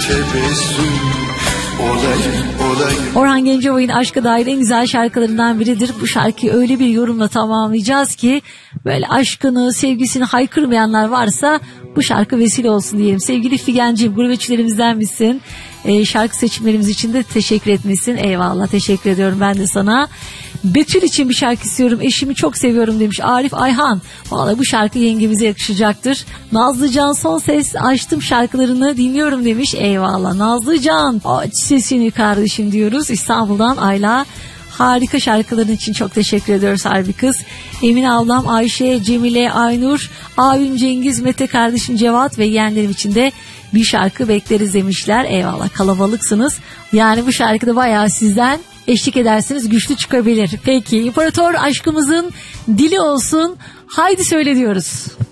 tebessüm olayım. Orhan Gencebay'ın aşka dair en güzel şarkılarından biridir. Bu şarkıyı öyle bir yorumla tamamlayacağız ki böyle aşkını, sevgisini haykırmayanlar varsa bu şarkı vesile olsun diyelim. Sevgili Figenciğim, gurbetçilerimizden misin? Şarkı seçimlerimiz için de teşekkür etmişsin. Eyvallah, teşekkür ediyorum ben de sana. Betül için bir şarkı istiyorum. Eşimi çok seviyorum demiş Arif Ayhan. Vallahi bu şarkı yengemize yakışacaktır. Nazlıcan son ses açtım şarkılarını dinliyorum demiş. Eyvallah Nazlıcan. Aç sesini kardeşim diyoruz. İstanbul'dan Ayla. Harika şarkıların için çok teşekkür ediyoruz harbi kız. Emine ablam, Ayşe, Cemile, Aynur, abim Cengiz, Mete kardeşim Cevat ve yeğenlerim için de bir şarkı bekleriz demişler. Eyvallah, kalabalıksınız. Yani bu şarkıda bayağı sizden eşlik ederseniz güçlü çıkabilir. Peki, İmparator aşkımızın dili olsun. Haydi söyle diyoruz.